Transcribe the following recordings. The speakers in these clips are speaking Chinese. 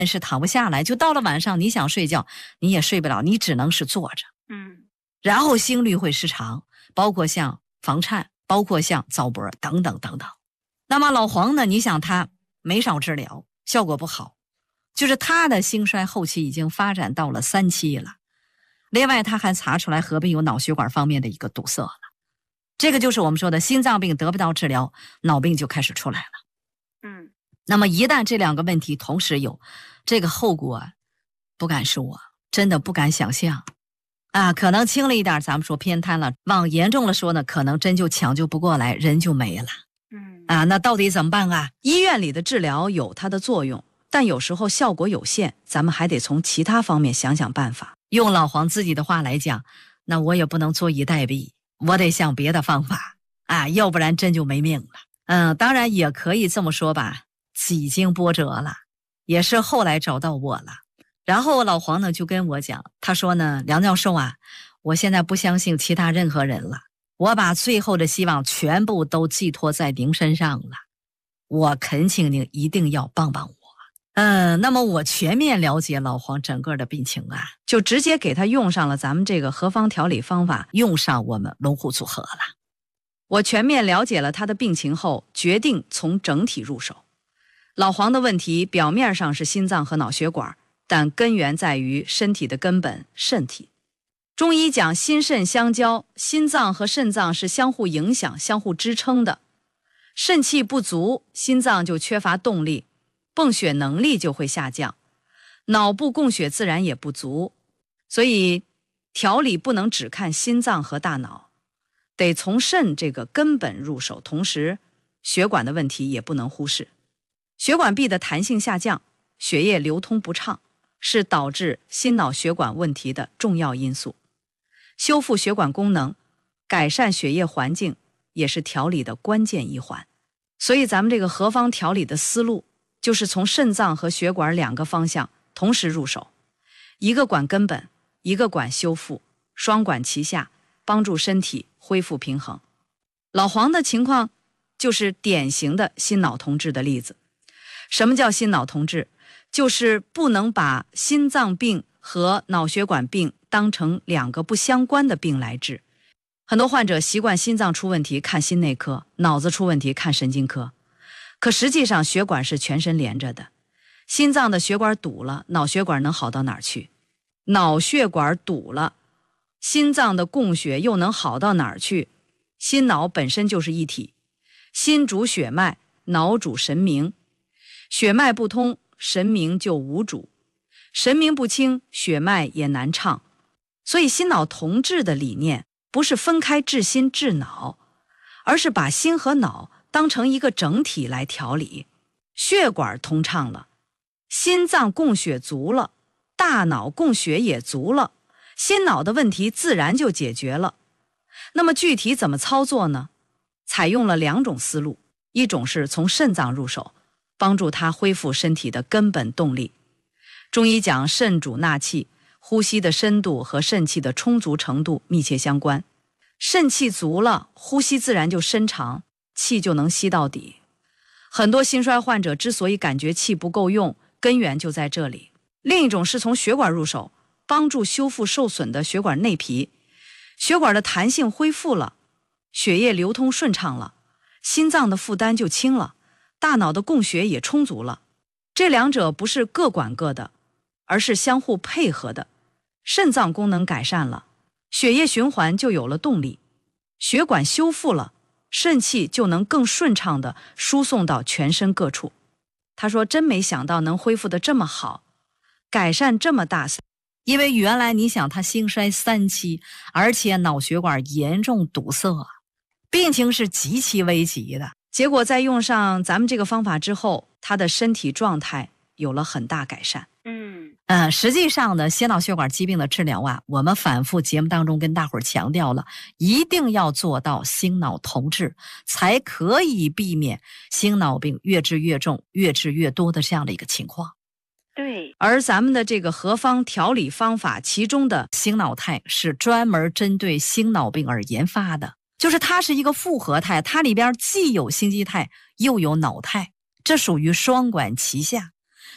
是躺不下来，就到了晚上你想睡觉你也睡不了，你只能是坐着。然后心律会失常，包括像房颤，包括像早搏等等等等。那么老黄呢，你想他没少治疗，效果不好，就是他的心衰后期已经发展到了3期了。另外他还查出来合并有脑血管方面的一个堵塞了，这个就是我们说的心脏病得不到治疗，脑病就开始出来了。那么一旦这2个问题同时有，这个后果不敢说，真的不敢想象啊。可能轻了一点咱们说偏瘫了，往严重了说呢，可能真就抢救不过来，人就没了。那到底怎么办啊？ 医院里的治疗有它的作用，但有时候效果有限，咱们还得从其他方面想想办法。 用老黄自己的话来讲，那我也不能坐以待毙，我得想别的方法啊，要不然真就没命了。当然也可以这么说吧，几经波折了，也是后来找到我了。然后老黄呢就跟我讲，他说呢，梁教授啊，我现在不相信其他任何人了，我把最后的希望全部都寄托在您身上了，我恳请您一定要帮帮我。那么我全面了解老黄整个的病情啊， 就直接给他用上了咱们这个合方调理方法， 用上我们龙虎组合了。 我全面了解了他的病情后，决定从整体入手。老黄的问题表面上是心脏和脑血管，但根源在于身体的根本肾体。中医讲心肾相交，心脏和肾脏是相互影响、相互支撑的。肾气不足，心脏就缺乏动力，泵血能力就会下降，脑部供血自然也不足。所以调理不能只看心脏和大脑，得从肾这个根本入手，同时血管的问题也不能忽视。血管壁的弹性下降，血液流通不畅，是导致心脑血管问题的重要因素。修复血管功能，改善血液环境，也是调理的关键一环。所以咱们这个合方调理的思路，就是从肾脏和血管2个方向同时入手，一个管根本，一个管修复，双管齐下，帮助身体恢复平衡。老黄的情况就是典型的心脑同治的例子。什么叫心脑同治？就是不能把心脏病和脑血管病当成2个不相关的病来治。很多患者习惯心脏出问题看心内科，脑子出问题看神经科，可实际上血管是全身连着的。心脏的血管堵了，脑血管能好到哪儿去？脑血管堵了，心脏的供血又能好到哪儿去？心脑本身就是一体，心主血脉，脑主神明，血脉不通，神明就无主，神明不清，血脉也难畅。所以心脑同治的理念不是分开治心治脑，而是把心和脑当成一个整体来调理。血管通畅了，心脏供血足了，大脑供血也足了，心脑的问题自然就解决了。那么具体怎么操作呢？采用了2种思路，一种是从肾脏入手，帮助他恢复身体的根本动力。中医讲肾主纳气，呼吸的深度和肾气的充足程度密切相关。肾气足了，呼吸自然就深长，气就能吸到底。很多心衰患者之所以感觉气不够用，根源就在这里。另一种是从血管入手，帮助修复受损的血管内皮，血管的弹性恢复了，血液流通顺畅了，心脏的负担就轻了，大脑的供血也充足了。这2者不是各管各的，而是相互配合的。肾脏功能改善了，血液循环就有了动力，血管修复了，肾气就能更顺畅地输送到全身各处。他说真没想到能恢复得这么好，改善这么大。 因为原来你想他心衰3期，而且脑血管严重堵塞，病情是极其危急的。 结果在用上咱们这个方法之后，他的身体状态有了很大改善。 实际上呢，心脑血管疾病的治疗啊，我们反复节目当中跟大伙儿强调了，一定要做到心脑同治，才可以避免心脑病越治越重、越治越多的这样的一个情况。 对， 而咱们的这个合方调理方法，其中的心脑肽是专门针对心脑病而研发的，就是它是一个复合肽，它里边既有心肌肽又有脑肽，这属于双管齐下。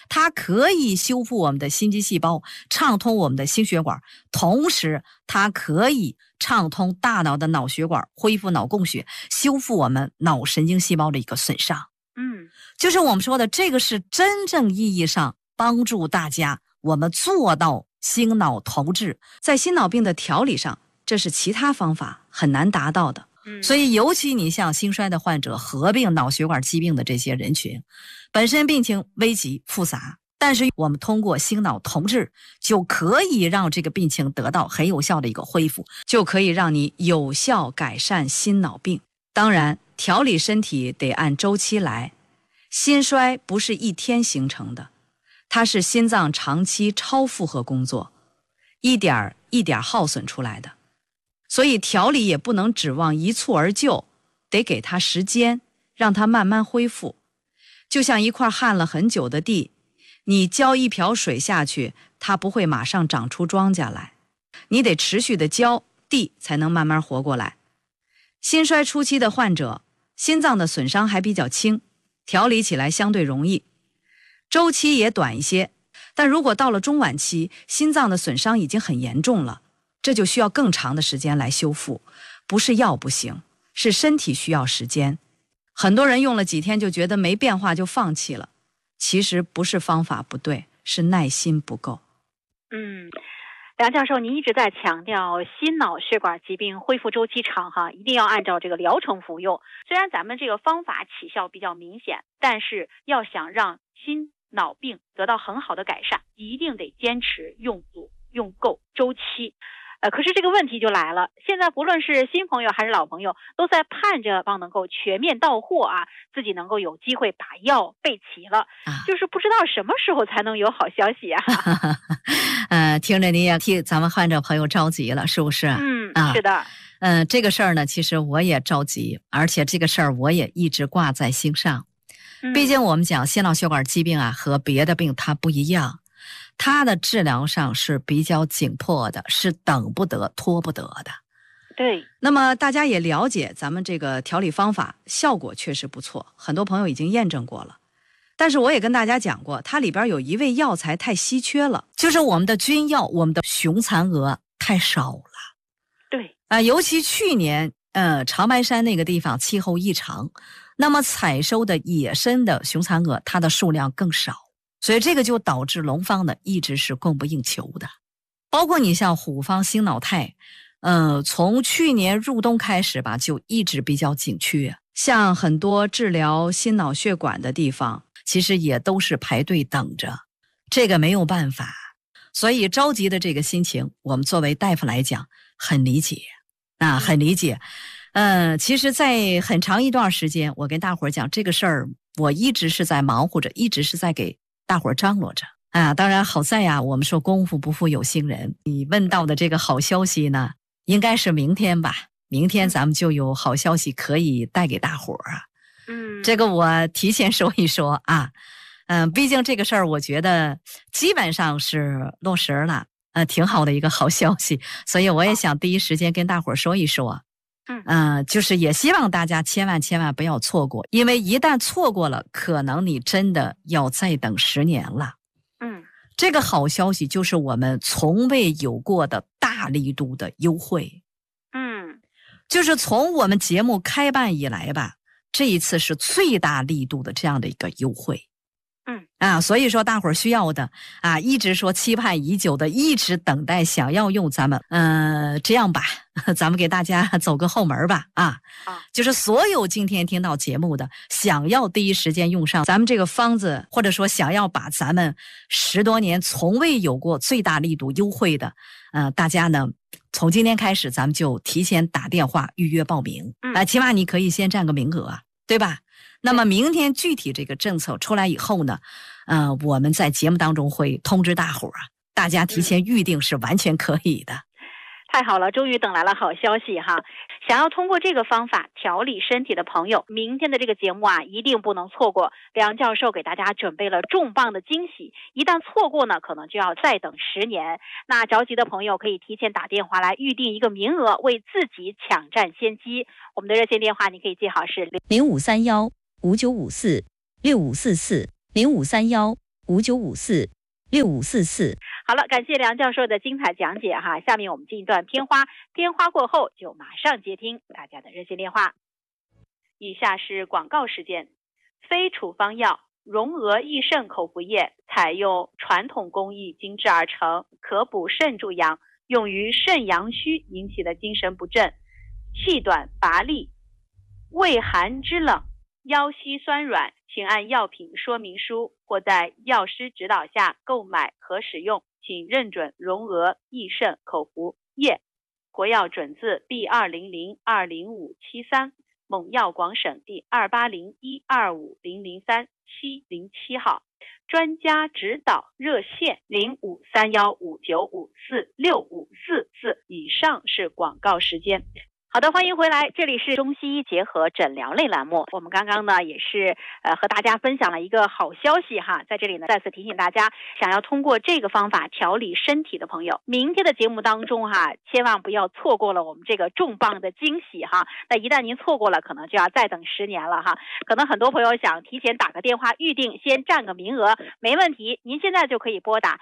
它可以修复我们的心肌细胞，畅通我们的心血管，同时它可以畅通大脑的脑血管，恢复脑供血，修复我们脑神经细胞的一个损伤。就是我们说的这个是真正意义上帮助大家我们做到心脑同治。 在心脑病的调理上，这是其他方法很难达到的。 所以尤其你像心衰的患者，合并脑血管疾病的这些人群，本身病情危急复杂，但是我们通过心脑同治就可以让这个病情得到很有效的一个恢复， 就可以让你有效改善心脑病。当然，调理身体得按周期来，心衰不是一天形成的，它是心脏长期超负荷工作，一点一点耗损出来的。所以调理也不能指望一蹴而就，得给它时间，让它慢慢恢复。就像一块旱了很久的地，你浇一瓢水下去，它不会马上长出庄稼来，你得持续的浇，地才能慢慢活过来。心衰初期的患者，心脏的损伤还比较轻，调理起来相对容易，周期也短一些。但如果到了中晚期，心脏的损伤已经很严重了，这就需要更长的时间来修复，不是药不行，是身体需要时间。很多人用了几天就觉得没变化就放弃了，其实不是方法不对，是耐心不够。 梁教授，您一直在强调心脑血管疾病恢复周期长一定要按照这个疗程服用。虽然咱们这个方法起效比较明显，但是要想让心脑病得到很好的改善，一定得坚持用足用够周期。可是这个问题就来了，现在不论是新朋友还是老朋友，都在盼着能够全面到货自己能够有机会把药备齐了，就是不知道什么时候才能有好消息听着你也替咱们患者朋友着急了，是不是？ 是的。 这个事儿呢，其实我也着急，而且这个事儿我也一直挂在心上。毕竟我们讲心脑血管疾病和别的病它不一样，它的治疗上是比较紧迫的，是等不得拖不得的。 对。 那么大家也了解咱们这个调理方法效果确实不错，很多朋友已经验证过了。但是我也跟大家讲过，它里边有一味药材太稀缺了， 就是我们的军药，我们的雄残蛾太少了。 对。 尤其去年长白山那个地方气候异常，那么采收的野生的雄残蛾它的数量更少，所以这个就导致农方呢一直是供不应求的。包括你像虎方心脑肽，从去年入冬开始吧，就一直比较紧缺。 像很多治疗心脑血管的地方， 其实也都是排队等着，这个没有办法。所以着急的这个心情，我们作为大夫来讲很理解很理解。其实在很长一段时间，我跟大伙儿讲这个事儿，我一直是在忙活着，一直是在给大伙儿张罗着当然好在我们说功夫不负有心人，你问到的这个好消息呢，应该是明天吧，明天咱们就有好消息可以带给大伙儿这个我提前说一说毕竟这个事儿我觉得基本上是落实了挺好的一个好消息，所以我也想第一时间跟大伙儿说一说就是也希望大家千万不要错过，因为一旦错过了，可能你真的要再等10年了。这个好消息就是我们从未有过的大力度的优惠。就是从我们节目开办以来吧，这一次是最大力度的这样的一个优惠。所以说大伙儿需要的一直说期盼已久的，一直等待想要用咱们这样吧，咱们给大家走个后门吧就是所有今天听到节目的，想要第一时间用上咱们这个方子，或者说想要把咱们10多年从未有过最大力度优惠的大家呢，从今天开始咱们就提前打电话预约报名起码你可以先占个名额对吧？那么明天具体这个政策出来以后呢，我们在节目当中会通知大伙儿大家提前预定是完全可以的。 太好了，终于等来了好消息想要通过这个方法调理身体的朋友，明天的这个节目一定不能错过。梁教授给大家准备了重磅的惊喜，一旦错过呢，可能就要再等10年。那着急的朋友可以提前打电话来预定一个名额，为自己抢占先机。我们的热线电话你可以记好是 0531595465440531 55446544。 好了，感谢梁教授的精彩讲解哈。下面我们进一段片花，片花过后就马上接听大家的热线电话。以下是广告时间。非处方药荣娥益肾口服液采用传统工艺精制而成，可补肾助阳，用于肾阳虚引起的精神不振、气短乏力、畏寒肢冷、腰膝酸软，请按药品说明书或在药师指导下购买和使用，请认准荣娥益肾口服液，国药准字 B200205737，蒙药广省第280125003-707号，专家指导热线053159546544。以上是广告时间。好的，欢迎回来，这里是中西医结合诊疗类栏目。我们刚刚呢也是和大家分享了一个好消息哈，在这里呢再次提醒大家，想要通过这个方法调理身体的朋友，明天的节目当中哈，千万不要错过了我们这个重磅的惊喜哈。那一旦您错过了，可能就要再等10年了哈。可能很多朋友想提前打个电话预定，先占个名额，没问题，您现在就可以拨打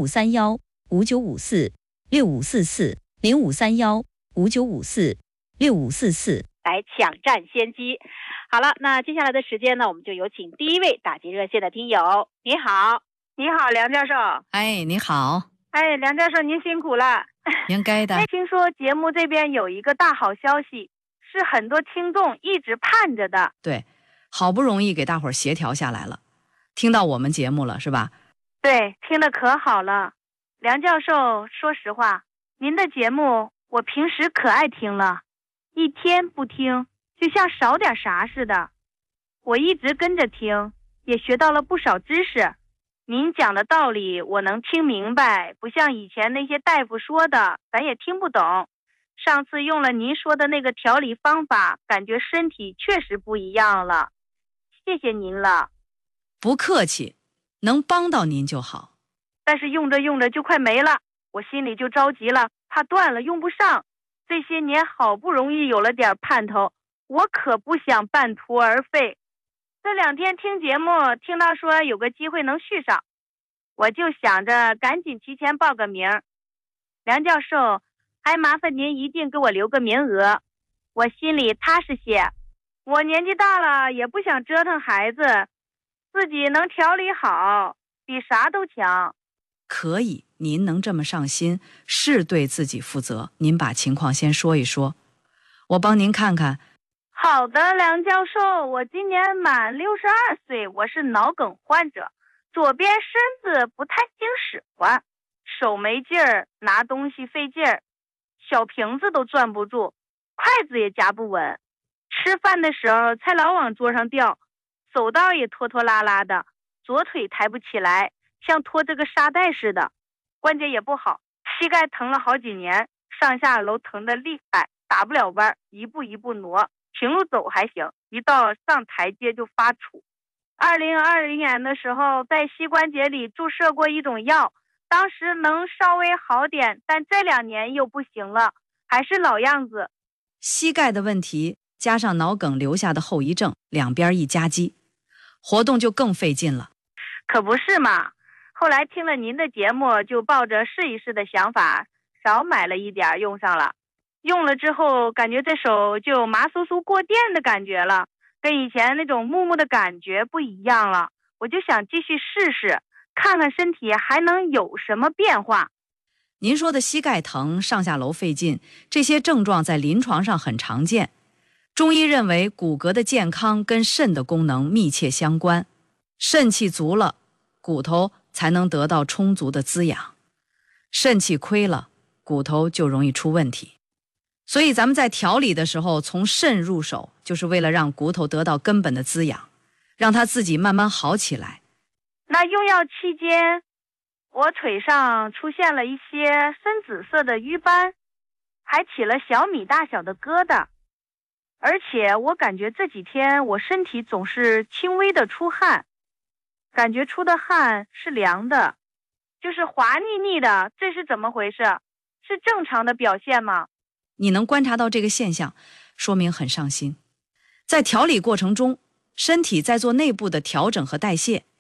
053159546544，053159546544 来抢占先机。好了，那接下来的时间呢，我们就有请第一位打进热线的听友。你好。 你好，梁教授。 哎，你好。 哎，梁教授您辛苦了。 应该的。 听说节目这边有一个大好消息，是很多听众一直盼着的。 对，好不容易给大伙儿协调下来了，听到我们节目了是吧？ 对，听得可好了。梁教授，说实话，您的节目我平时可爱听了，一天不听就像少点啥似的。我一直跟着听，也学到了不少知识。您讲的道理我能听明白，不像以前那些大夫说的咱也听不懂。上次用了您说的那个调理方法，感觉身体确实不一样了，谢谢您了。 不客气，能帮到您就好。 但是用着用着就快没了，我心里就着急了，怕断了用不上。这些年好不容易有了点盼头，我可不想半途而废。这2天听节目，听到说有个机会能续上，我就想着赶紧提前报个名。梁教授，还麻烦您一定给我留个名额，我心里踏实些。我年纪大了，也不想折腾孩子，自己能调理好，比啥都强。 可以，您能这么上心，是对自己负责。您把情况先说一说，我帮您看看。 好的，梁教授，我今年满62岁，我是脑梗患者，左边身子不太经使唤，手没劲儿，拿东西费劲儿，小瓶子都攥不住，筷子也夹不稳，吃饭的时候才老往桌上掉，走道也拖拖拉拉的，左腿抬不起来，像拖这个沙袋似的，关节也不好，膝盖疼了好几年，上下楼疼得厉害，打不了弯，一步一步挪，平路走还行，一到上台阶就发怵。2020年的时候，在膝关节里注射过一种药，当时能稍微好点，但这2年又不行了，还是老样子。 膝盖的问题加上脑梗留下的后遗症，两边一夹击，活动就更费劲了。 可不是嘛，后来听了您的节目，就抱着试一试的想法，少买了一点用上了。用了之后，感觉这手就麻酥酥过电的感觉了，跟以前那种木木的感觉不一样了。我就想继续试试，看看身体还能有什么变化。 您说的膝盖疼、上下楼费劲，这些症状在临床上很常见。中医认为骨骼的健康跟肾的功能密切相关，肾气足了，骨头才能得到充足的滋养，肾气亏了，骨头就容易出问题。所以咱们在调理的时候，从肾入手，就是为了让骨头得到根本的滋养，让它自己慢慢好起来。 那用药期间，我腿上出现了一些深紫色的瘀斑，还起了小米大小的疙瘩，而且我感觉这几天我身体总是轻微的出汗，感觉出的汗是凉的，就是滑腻腻的，这是怎么回事？是正常的表现吗？ 你能观察到这个现象，说明很上心。在调理过程中，身体在做内部的调整和代谢，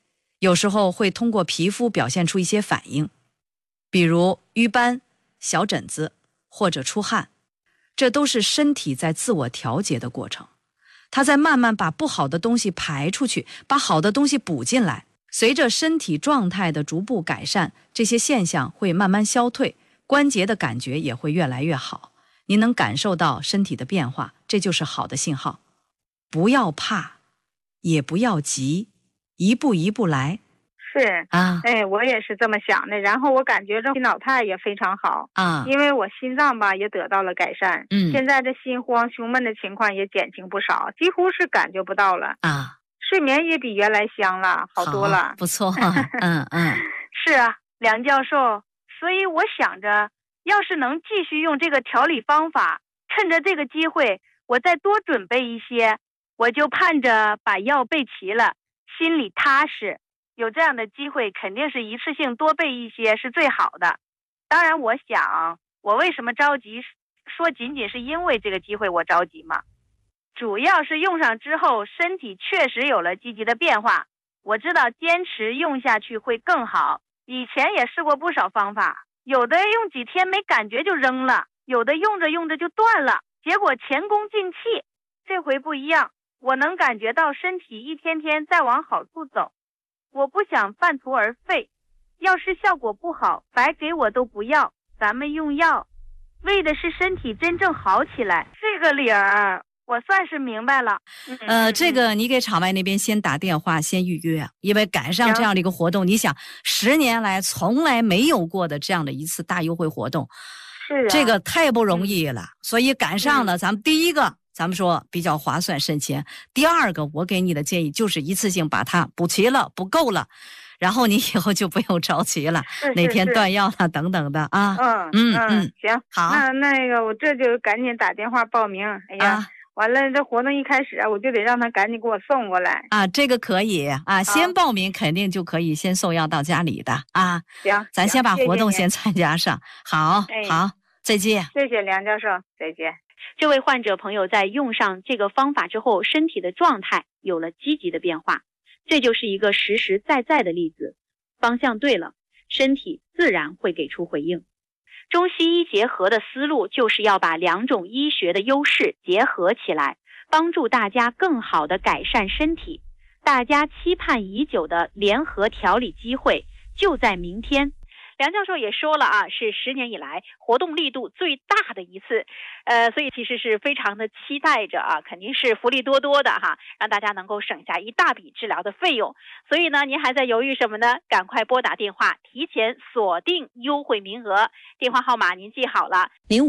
有时候会通过皮肤表现出一些反应，比如瘀斑、小疹子或者出汗，这都是身体在自我调节的过程。它在慢慢把不好的东西排出去，把好的东西补进来。随着身体状态的逐步改善，这些现象会慢慢消退，关节的感觉也会越来越好。您能感受到身体的变化，这就是好的信号。不要怕，也不要急，一步一步来。 是啊， 我也是这么想的。然后我感觉这心脑态也非常好啊， 因为我心脏吧也得到了改善。现在这心慌胸闷的情况也减轻不少，几乎是感觉不到了啊。 睡眠也比原来香了，好多了。 不错。 是啊，梁教授，所以我想着，要是能继续用这个调理方法，趁着这个机会，我再多准备一些，我就盼着把药备齐了，心里踏实。有这样的机会，肯定是一次性多备一些是最好的。当然，我想我为什么着急，说仅仅是因为这个机会我着急吗？主要是用上之后，身体确实有了积极的变化。我知道坚持用下去会更好。以前也试过不少方法，有的用几天没感觉就扔了，有的用着用着就断了，结果前功尽弃。这回不一样，我能感觉到身体一天天在往好处走。我不想半途而废，要是效果不好，白给我都不要。咱们用药，为的是身体真正好起来。这个理儿我算是明白了。 这个你给场外那边先打电话先预约，因为赶上这样的一个活动，你想10年来从来没有过的这样的一次大优惠活动， 是这个太不容易了。所以赶上了，咱们第一个咱们说比较划算省钱，第二个我给你的建议就是一次性把它补齐了，不够了，然后你以后就不用着急了，哪天断药了等等的啊。 行， 好， 那个我这就赶紧打电话报名。哎呀，完了这活动一开始我就得让他赶紧给我送过来啊。这个可以啊，先报名肯定就可以先送药到家里的啊。 行， 咱先把活动先参加上。好，好，再见。 谢谢梁教授，再见。 这位患者朋友在用上这个方法之后，身体的状态有了积极的变化，这就是一个实实在在的例子。方向对了，身体自然会给出回应。中西医结合的思路就是要把两种医学的优势结合起来，帮助大家更好地改善身体。大家期盼已久的联合调理机会就在明天。梁教授也说了啊，是10年以来活动力度最大的一次，所以其实是非常的期待着啊，肯定是福利多多的哈，让大家能够省下一大笔治疗的费用。所以呢，您还在犹豫什么呢？赶快拨打电话，提前锁定优惠名额。电话号码您记好了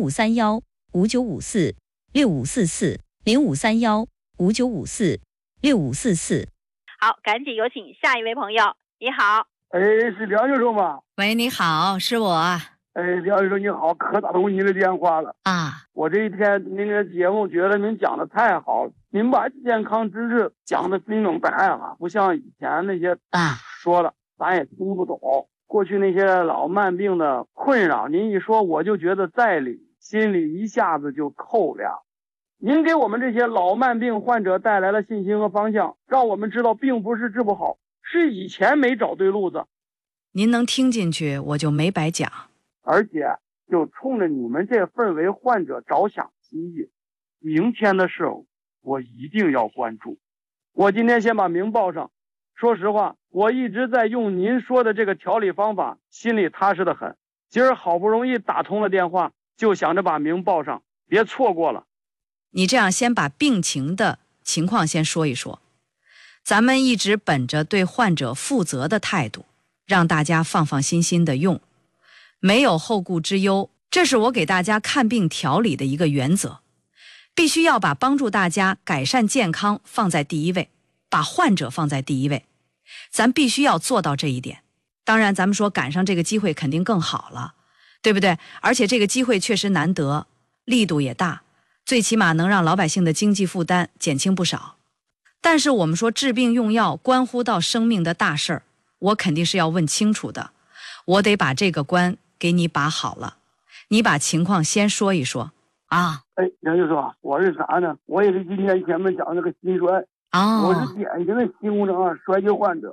：0531-5954-6544，0531-5954-6544。 好，赶紧有请下一位朋友。你好。 是梁教授吗？ 喂，你好，是我。 梁教授你好，可打通您的电话了啊！ 我这一天您的节目觉得您讲的太好，您把健康知识讲的非常太好，不像以前那些说的咱也听不懂。过去那些老慢病的困扰，您一说我就觉得在理，心里一下子就透亮。您给我们这些老慢病患者带来了信心和方向，让我们知道并不是治不好，是以前没找对路子。 您能听进去，我就没白讲。 而且就冲着你们这份为患者着想心意，明天的事我一定要关注。我今天先把名报上。说实话，我一直在用您说的这个调理方法，心里踏实的很。今儿好不容易打通了电话，就想着把名报上，别错过了。 你这样先把病情的情况先说一说。咱们一直本着对患者负责的态度，让大家放放心心的用，没有后顾之忧，这是我给大家看病调理的一个原则。必须要把帮助大家改善健康放在第一位，把患者放在第一位，咱必须要做到这一点。当然咱们说赶上这个机会肯定更好了，对不对？而且这个机会确实难得，力度也大，最起码能让老百姓的经济负担减轻不少。但是我们说治病用药关乎到生命的大事儿，我肯定是要问清楚的，我得把这个关给你把好了。你把情况先说一说啊。 梁教授，我是啥呢？我也是今天前面讲那个心衰，我是典型的心功能衰竭患者，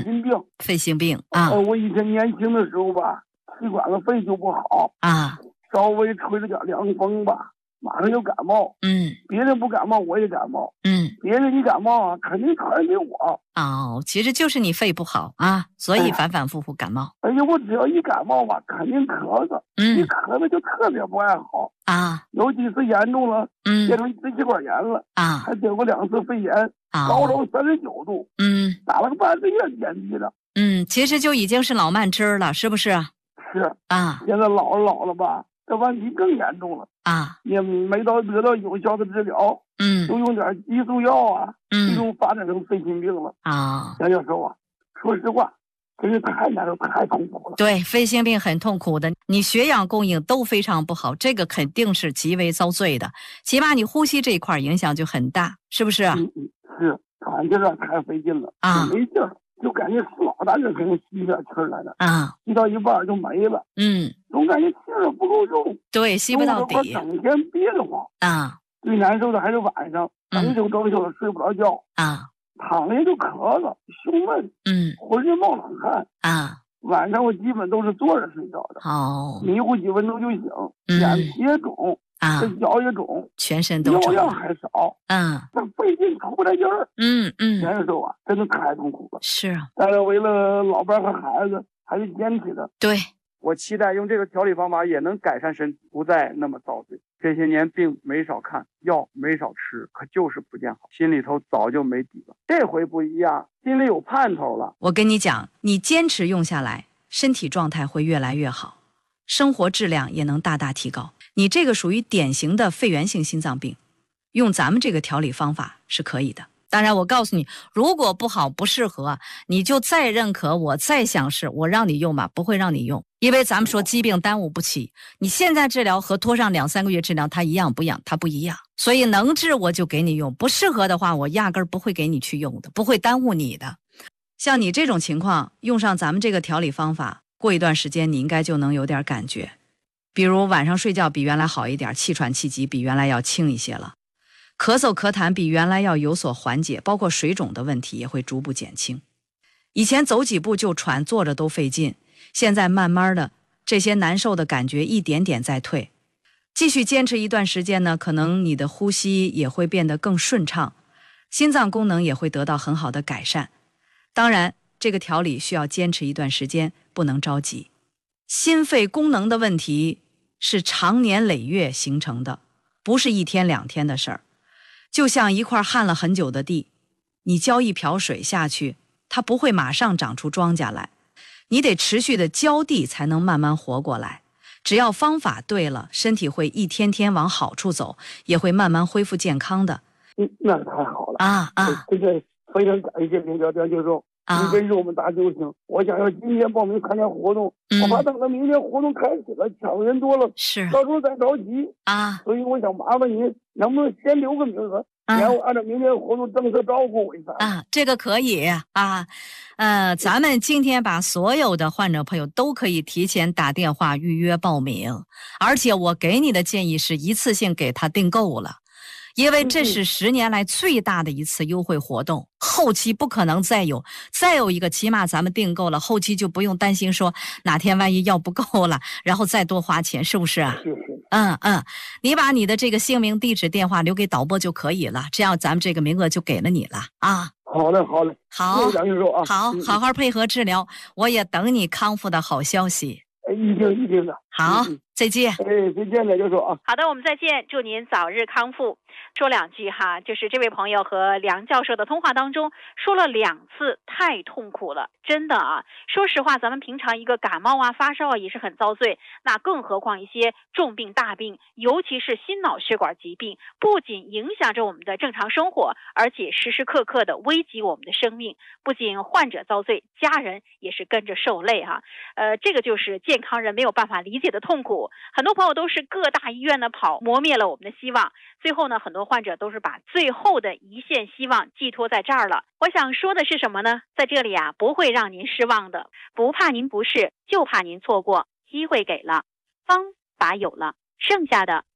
心病。 肺心病啊。 我以前年轻的时候吧，气管子肺就不好啊， 稍微吹了点凉风吧，马上就感冒。别人不感冒我也感冒。别人一感冒啊，肯定传染给我。 其实就是你肺不好啊，所以反反复复感冒。 我只要一感冒吧，肯定咳嗽。一咳嗽就特别不爱好啊。 有几次严重了，变成支气管炎了啊， 还得过2次肺炎，高烧39度。打了个半个月点滴的。 其实就已经是老慢支了，是不是？ 是啊。 现在老了吧，这问题更严重了啊， 也没得到有效的治疗。就用点激素药啊，最终发展成肺心病了啊。杨教授啊，说实话，真是太难受，太痛苦了。 对，肺心病很痛苦的，你血氧供应都非常不好，这个肯定是极为遭罪的，起码你呼吸这一块影响就很大，是不是？ 是，喘气儿太费劲了啊，没劲儿，就感觉老大劲才能吸点气儿来的啊，吸到一半就没了。总感觉气儿不够用， 对，吸不到底， 整天憋得慌啊。最难受的还是晚上，整宿的睡不着觉啊，躺着就咳嗽、胸闷，浑身冒冷汗啊。晚上我基本都是坐着睡觉的，迷糊几分钟就醒，眼皮也肿啊，这脚也肿， 全身都肿， 药量还少，那费劲出不来劲儿，难受啊，真的太痛苦了。 是啊， 但是为了老伴和孩子，还是坚持的。 对。 我期待用这个调理方法也能改善身体，不再那么遭罪。这些年病没少看，药没少吃，可就是不见好，心里头早就没底了。这回不一样，心里有盼头了。 我跟你讲，你坚持用下来，身体状态会越来越好，生活质量也能大大提高。你这个属于典型的肺源性心脏病，用咱们这个调理方法是可以的。 当然我告诉你，如果不好不适合，你就再认可我再想试，我让你用吧，不会让你用，因为咱们说疾病耽误不起，你现在治疗和拖上2-3个月治疗它一样不一样，它不一样，所以能治我就给你用，不适合的话我压根儿不会给你去用的，不会耽误你的。 像你这种情况，用上咱们这个调理方法，过一段时间你应该就能有点感觉，比如晚上睡觉比原来好一点，气喘气急比原来要轻一些了，咳嗽咳痰比原来要有所缓解，包括水肿的问题也会逐步减轻。以前走几步就喘，坐着都费劲，现在慢慢的这些难受的感觉一点点在退。继续坚持一段时间呢，可能你的呼吸也会变得更顺畅，心脏功能也会得到很好的改善。当然这个调理需要坚持一段时间，不能着急。心肺功能的问题是长年累月形成的，不是1天2天的事儿。就像一块旱了很久的地，你浇一瓢水下去，它不会马上长出庄稼来，你得持续的浇地才能慢慢活过来。只要方法对了，身体会一天天往好处走，也会慢慢恢复健康的。 那太好了啊！这个非常感谢林教授，你真是我们大救星。我想要今天报名参加活动，我怕等到明天活动开始了，抢人多了，到时候再着急啊。所以我想麻烦您，能不能先留个名额，然后按照明天活动政策招呼我一下啊？这个可以啊。咱们今天把所有的患者朋友都可以提前打电话预约报名，而且我给你的建议是一次性给他订购了。因为这是10年来最大的一次优惠活动，后期不可能再有一个，起码咱们订购了，后期就不用担心说哪天万一药不够了，然后再多花钱，是不是啊？ 是。 你把你的这个姓名、地址、电话留给导播就可以了，这样咱们这个名额就给了你了啊。 好嘞， 好，好好配合治疗，我也等你康复的好消息。 一定的。 好，再见。 再见了，教授啊。 好的，我们再见，祝您早日康复。说2句哈，就是这位朋友和梁教授的通话当中说了2次太痛苦了，真的啊。说实话，咱们平常一个感冒啊、发烧啊也是很遭罪，那更何况一些重病大病，尤其是心脑血管疾病，不仅影响着我们的正常生活，而且时时刻刻的危及我们的生命。不仅患者遭罪，家人也是跟着受累哈。这个就是健康人没有办法理解的痛苦。很多朋友都是各大医院的跑，磨灭了我们的希望。最后呢，很多患者都是把最后的一线希望寄托在这儿了。我想说的是什么呢？在这里啊，不会让您失望的，不怕您不试，就怕您错过。机会给了，方法有了，剩下的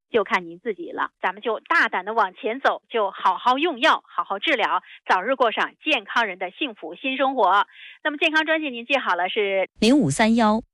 就看您自己了。咱们就大胆的往前走，就好好用药，好好治疗，早日过上健康人的幸福新生活。那么健康专线您记好了是 0531